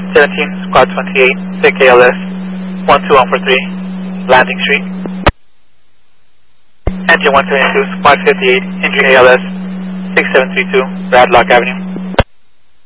17, Squad 28, SIC ALS, 12143, Landing Street. Engine 172, Squad 58, Injury ALS, 6732, Bradlock Avenue.